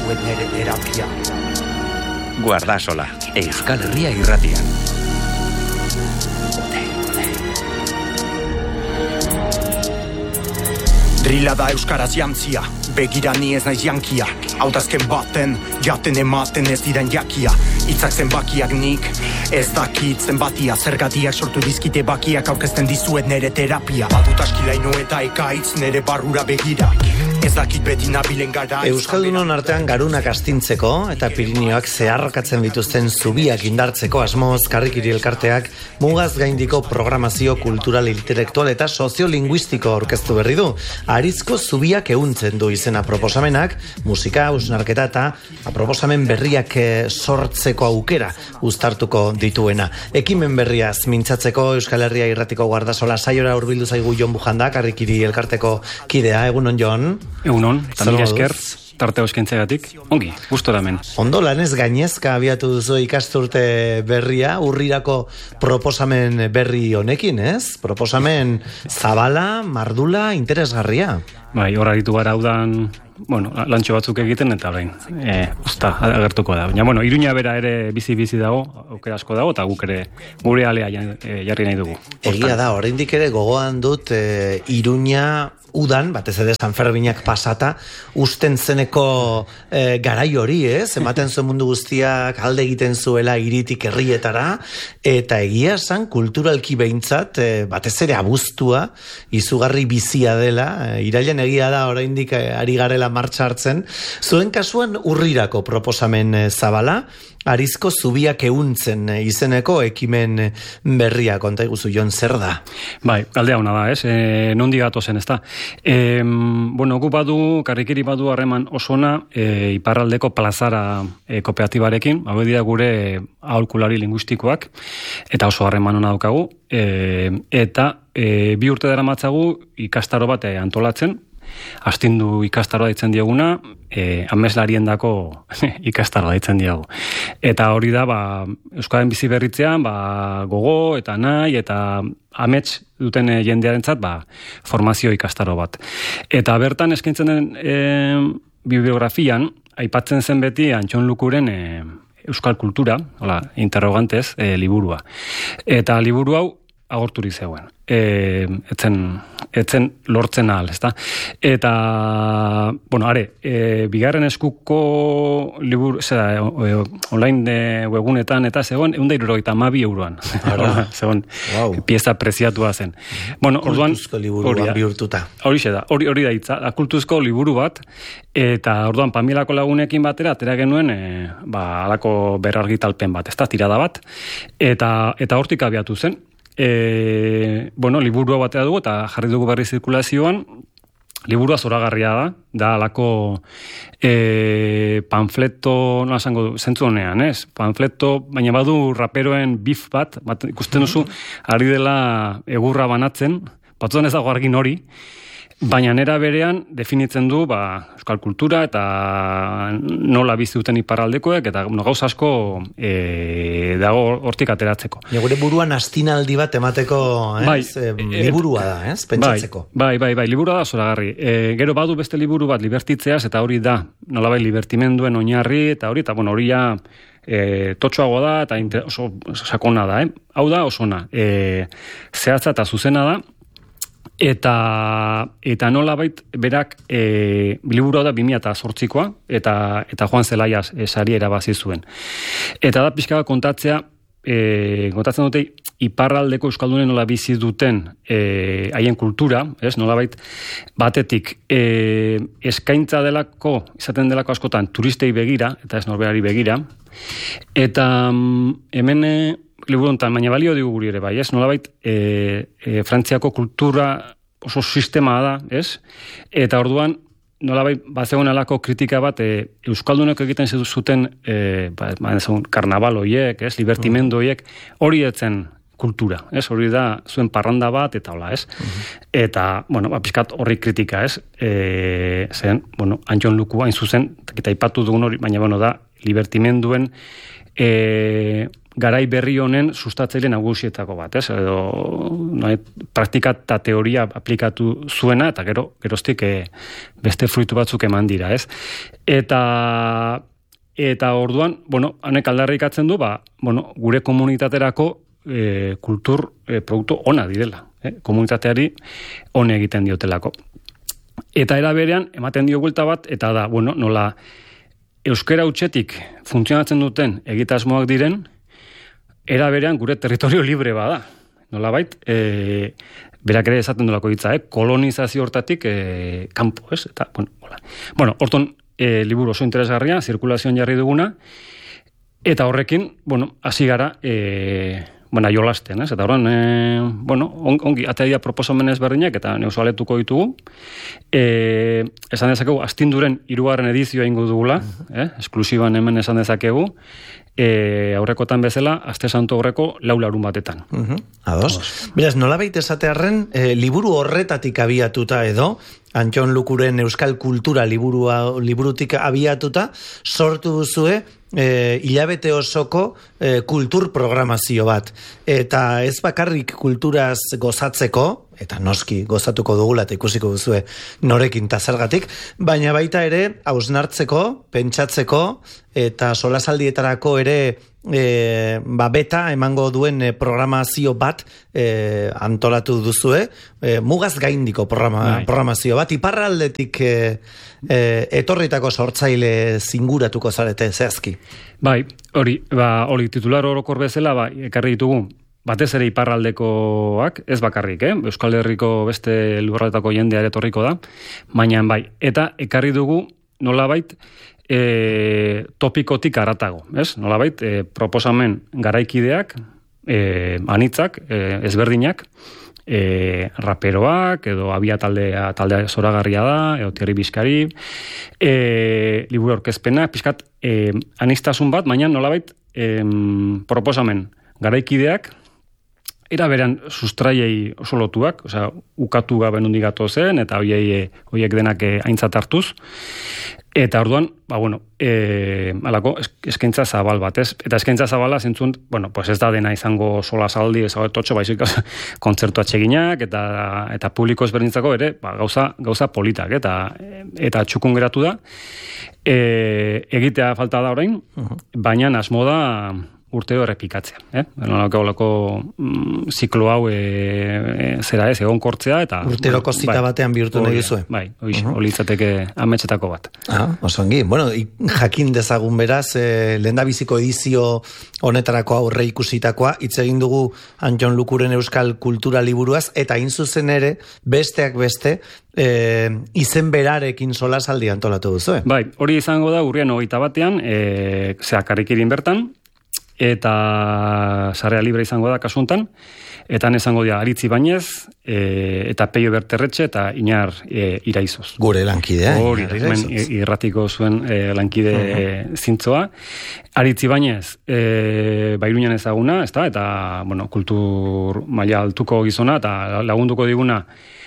dizuet nere terapia. Guardasola, Euskal Herria irratian. Drila da euskaraz jantzia, begira ni ez naiz jankia. Hautazken baten, jaten ematen ez diren jakia. Itzak zenbakiak nik, ez dakit zenbatia. Zergatiak sortu dizkite bakiak, aurkezten dizuet nere terapia. Badut askilaino eta ekaitz nere barrura begira. Ez dakit beti nabilen gara. Euskaldunon artean garunak astintzeko eta Pirinioak zeharkatzen dituzten zubiak indartzeko asmoz Karrikiri elkarteak mugaz gaindiko programazio kultural, intelektual eta soziolinguistiko aurkeztu berri du. Arizko zubiak ehuntzen du izena proposamenak, musika, hausnarketa eta proposamen berriak sortzeko aukera uztartuko dituena. Ekimen berriaz mintzatzeko Euskal Herria irratiko Guardasola saiora hurbildu zaigu Jon Bujanda, Karrikiri elkarteko kidea. Egunon, Jon. Egunon, eta mila esker, tarteo eskentzeagatik. Ongi, gustora hemen. Ondo, lanez gainezka abiatu duzu ikasturte berria, urrirako proposamen berri honekin, ez? Proposamen zabala, mardula, interesgarria. Bai, horra ditu gara udan, lantxo batzuk egiten, eta orain, usta, agertuko da. Baina, Iruña bera ere bizi dago, aukera asko dago, eta guk ere gure alea jarri nahi dugu. Egia da, oraindik ere gogoan dut Iruña udan, batez ere San Ferminak pasata, usten zeneko garai hori, ematen zuen mundu guztiak alde egiten zuela hiritik herrietara, eta egia esan kulturalki behintzat, batez ere abuztua, izugarri bizia dela, irailen egia da oraindik ari garela martxa hartzen, zuen kasuan urrirako proposamen zabala, Arizko zubiak ehuntzen izeneko ekimen berria, konta iguzu, Jon, zer da? Bai, galdea hona da, nondi gato zen, ez da. Gu badu, Karrikiri badu harreman osona iparraldeko plazara kooperatibarekin, hau dira gure aholkulari linguistikoak, eta oso harreman hona daukagu, eta 2 urte dara matzagu ikastaro bat antolatzen, astindu ikastaroa ditzen dioguna, ameslariendako ikastaroa ditzen diogu. Eta hori da, Euskaren bizi berritzean, gogo eta nahi eta amets duten jendearentzat, formazio ikastaro bat. Eta bertan eskaintzen den bibliografian, aipatzen zen beti Antxon Lukuren Euskal Kultura, interrogantez, liburua. Eta liburu hau agorturi zegoen. Etzen lortzen ahal, ezta? Eta, bigarren eskuko liburu, online webunetan eta zegoen, 172 euroan. Zegoen, pieza preziatua zen. Orduan, kultuzko liburuan bihurtuta. Hori da hitza, kultuzko liburu bat, eta orduan Pamilako lagunekin batera, atera genuen, alako berrargitalpen bat, ezta, tirada bat, eta hortik abiatu zen. Liburua batea dugu eta jarri dugu berri zirkulazioan. Liburua zoragarria da alako panfleto, zentzu honean, panfleto, baina badu raperoen bif bat, ikusten duzu, ari dela egurra banatzen, batzutan ez dago argin hori, baina nera berean definitzen du euskal kultura eta nola bizi duten iparraldekoek eta gauza asko dago hortik ateratzeko. Gure buruan astinaldi bat emateko liburua da, pentsatzeko. Bai, liburua da zoragarri. Gero badu beste liburu bat libertitzeaz eta hori da, nolabait libertimenduen oinarri eta hori, eta hori ja totxoago da eta oso sakona da. Hau da osona, zehatza eta zuzena da, eta nolabait berak liburu da 2008koa eta Juan Zelaiaz sari erabazi zuen. Eta da pixka kontatzen dute iparraldeko euskaldunen nola bizi duten haien kultura, nolabait batetik eskaintza delako, izaten delako askotan turistei begira, eta ez norberari begira, eta hemen liburu honetan, baina balio digu guri ere bai, nolabait Frantziako kultura oso sistema da, eta orduan nolabait bazegoen alako kritika bat euskaldunok egiten zuten karnaval horiek, libertimendu horiek, hori etzen kultura, hori da zuen parranda bat, eta hola, Eta, pizkat horri kritika, zen, Antxon Luku hain zuzen, eta ipatu dugun hori, baina, da, libertimenduen garai berri honen sustatzaile nagusietako bat, ez? Edo praktika eta teoria aplikatu zuena, eta geroztik beste fruitu batzuk eman dira, ez? Eta orduan, hanek aldarrikatzen du, gure komunitaterako kultur produktu ona direla, komunitateari on egiten diotelako. Eta era berean, ematen dio buelta bat, eta da, nola euskera hutsetik funtzionatzen duten egitasmoak diren, era berean gure territorio libre bada. Nolabait, berak ere esaten dolako hitza, kolonizazio hortatik kanpo, ez? Eta, horton, liburu oso interesgarria, zirkulazioan jarri duguna, eta horrekin, hasi gara, jolasten, ez? Eta horren, ongi, atea proposamen ezberdinak, eta neusaletuko ditugu. Esan dezakegu, Astinduren 3. edizioa ingo dugula, esklusiban hemen esan dezakegu, aurrekotan bezala, Aste Santu aurreko 4 larun batetan. Ados. Beraz, nolabait esatearren, liburu horretatik abiatuta edo, Antxon Lukuren Euskal Kultura liburutik abiatuta, sortu duzue hilabete osoko kultur programazio bat. Eta ez bakarrik kulturaz gozatzeko, eta noski gozatuko dugula eta ikusiko duzue norekin eta zergatik, baina baita ere hausnartzeko, pentsatzeko eta solasaldietarako ere beta emango duen programazio bat antolatu duzue, mugaz gaindiko programazio bat, iparraldetik etorritako sortzaile zinguratuko zarete zehazki. Bai, hori titular orokor bezala, ekarri ditugu batez ere iparraldekoak, ez bakarrik, Euskal Herriko beste lurraldetako jendea ere etorriko da, baina bai, eta ekarri dugu nolabait topikotik aratago, ez? Nolabait, proposamen garaikideak, anitzak, ezberdinak, raperoak, edo abia taldea zoragarria da, edo Thierry Bizkari, liburu aurkezpena, pixkat, aniztasun bat, baina nolabait, proposamen garaikideak, era beran sustraiei oso lotuak, ukatu gabe nondik gatozen, eta horiek denak aintzat hartuz. Eta orduan, alako eskaintza zabal bat, ez? Eta eskaintza zabala zentzun, ez da dena izango sola saldi, ez totxo, baizik kontzertu atseginak, eta publiko ezberdintzako ere, gauza politak, eta txukun geratu da. Egitea falta da orain, baina asmo da urteo errepikatzea. Olako ziklo hau egon kortzea, eta urteroko zita batean bihurtu nahi duzue. Bai, hori izateke ametsetako bat. Osongi, jakin dezagun beraz, lehendabiziko edizio honetarako aurre ikusitakoa, hitz egin dugu Antxon Lukuren Euskal Kultura liburuaz, eta hain zuzen ere, besteak beste, izen berarekin solasaldi antolatu duzue. Bai, hori izango da urrian 21, Karrikirin bertan, eta sarea libre izango da kasuntan, eta izango dira Aritzi Bainez, eta Peio Berterretxe, eta Iñar Iraizuz. Gure lankidea. Hori, irratiko zuen lankide zintzoa. Aritzi Bainez, Iruñan ezaguna, eta kultur maila altuko gizona, eta lagunduko diguna,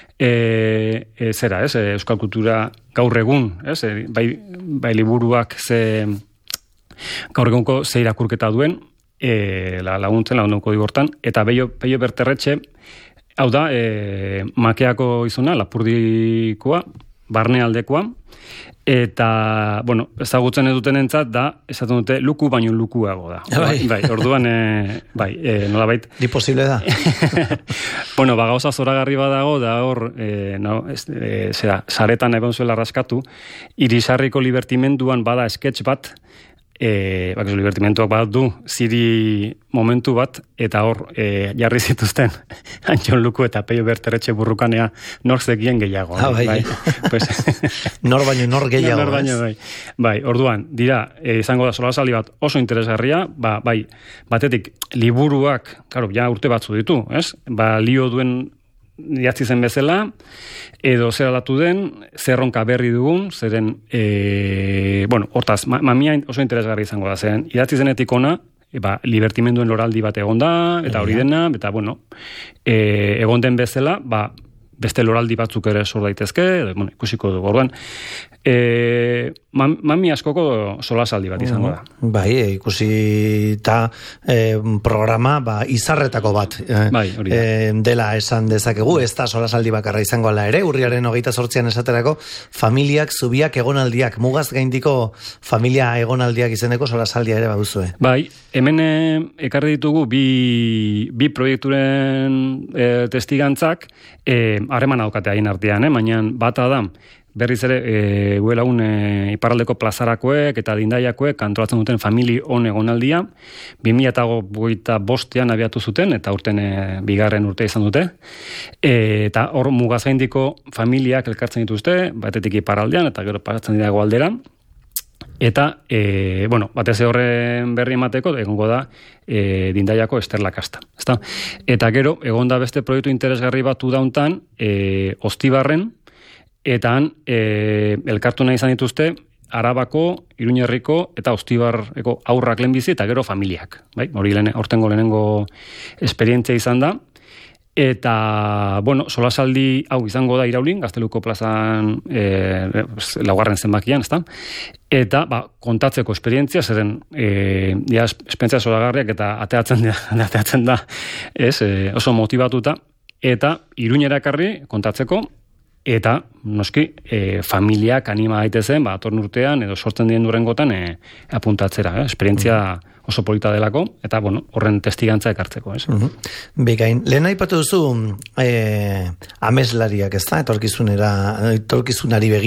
Euskal Kultura gaur egun, bai liburuak gaur egunko ze irakurketa duen, lagunduko digortan, eta Peio Berterretxe, hau da, Makeako izuna, Lapurdikoa, Barnealdekoa, eta, ezagutzen eduten entzat, da, esaten dute, luku baino lukuago da. Bai, orduan, nolabait. Di posible da. Gauza zoragarri badago, da hor, saretan egon zuela raskatu, Irisarriko libertimenduan bada sketch bat, libertimentuak bat du, ziri momentu bat, eta hor jarri zituzten Antxon Luku eta Peio Berterretxe burrukanea nor zekien gehiago. Nor baino nor gehiago. Bai, orduan, dira, izango da solasaldi bat oso interesgarria, batetik liburuak, urte batzu ditu, ez? Lio duen idatzi zen bezala, edo zer aldatu den, zerronka berri dugun, zeren, hortaz, mamia oso interesgarri izango da, zeren, idatzi zenetik ona, libertimenduen loraldi bat egon da, eta hori dena, eta, egon den bezala, beste loraldi batzuk ere sor daitezke, ikusiko dugu, orduan, mami askoko solasaldi bat izango da. Bai, ikusi eta programa izarretako bat dela esan dezakegu, ez da solasaldi bakarra izango ala ere, urriaren 28an esaterako familiak, zubiak, egonaldiak, mugaz gaindiko familia egonaldiak izeneko solasaldia ere baduzue. Bai, hemen ekarri ditugu bi proiekturen testigantzak harreman daukate haien artean, baina bata da, berriz ere, guelagun iparraldeko plazarakoek eta dindaiakoek antolatzen duten famili on egonaldia, 2025an abiatu zuten, eta urten bigarren urte izan dute, eta hor mugazgaindiko familiak elkartzen dituzte, batetik iparraldean, eta gero pasatzen dira hegoalderan, eta, batez horren berri emateko, egongo da dindaiako Esterlakasta. Eta gero, egon da beste proiektu interesgarri bat udauntan, Ostibarren, eta han elkartu nahi izan dituzte Arabako, Iruñerriko eta Ostibarreko aurrak lehenbizi eta gero familiak. Bai? Hori aurtengo lehenengo esperientzia izan da. Eta, solasaldi hau izango da Iraulin, Gazteluko plazan laugarren zenbakian, ezta? Eta, kontatzeko esperientzia, zeren esperientzia zoragarriak eta ateatzen da, oso motivatuta, eta Iruñera ekarri kontatzeko, eta, noski, familiak anima daitezen, atorn urtean, edo sortzen dien durrengotan apuntatzera, esperientzia oso polita delako, eta, horren testigantza ekartzeko, ez? Bikain, lehen aipatu duzu ameslariak, ez da, etorkizunari